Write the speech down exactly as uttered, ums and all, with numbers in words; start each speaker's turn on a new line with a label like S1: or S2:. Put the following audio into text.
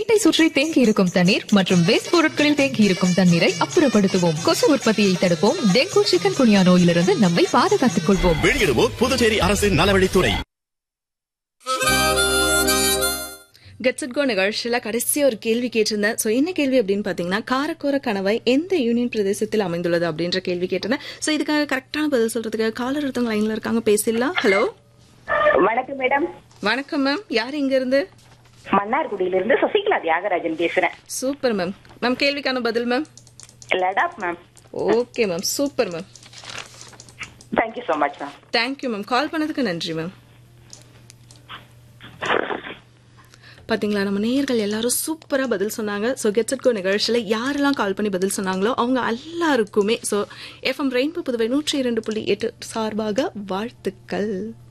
S1: வீட்டை சுற்றி தேங்கி இருக்கும் தண்ணீர் மற்றும் வேஸ்ட் பொருட்களில் தேங்கி இருக்கும் தண்ணீரை அப்புறப்படுத்துவோம். கொசு உற்பத்தியை தடுப்போம். டெங்கு சிக்கன் குனியா நோயிலிருந்து நம்மை பாதுகாத்துக் கொள்வோம்.
S2: வெளியிடுவோம் புதுச்சேரி அரசின் நலவழித்துறை.
S3: கெட்ஸ் இட் கோ நிகழ்ச்சியில் கடைசியாக ஒரு கேள்வி கேட்டிருந்தேன். ஸோ என்ன கேள்வி அப்படின்னு பார்த்தீங்கன்னா, காரக்கோர கணவாய் எந்த யூனியன் பிரதேசத்தில் அமைந்துள்ளது அப்படின்ற கேள்வி கேட்டிருந்தேன். ஸோ இதுக்காக கரெக்டான பதில் சொல்றதுக்கு காலர் ஒருத்தவங்க லைன்ல இருக்காங்க, பேசிடலாம். ஹலோ,
S4: வணக்கம் மேடம்.
S3: வணக்கம் மேம். யார் இங்க இருந்து?
S4: மன்னார்குடியிலிருந்து சசிகலா தியாகராஜன் பேசுறேன்.
S3: Super ma'am. மேம் கேள்விக்கான பதில் ma'am?
S4: Ladakh ma'am.
S3: Okay ma'am, super ma'am.
S4: Thank you so much ma'am.
S3: Thank you ma'am. கால் பண்ணதுக்கு நன்றி மேம். பாத்தீங்களா, நம்ம நேயர்கள் எல்லாரும் சூப்பரா பதில் சொன்னாங்க. ஸோ கெட்ஸ் இட் கோ நிகழ்ச்சியில் யாரெல்லாம் கால் பண்ணி பதில் சொன்னாங்களோ அவங்க எல்லாருக்குமே ஸோ எஃப்எம் ரெயின்போ புதுவை நூற்றி இரண்டு புள்ளி எட்டு சார்பாக வாழ்த்துக்கள்.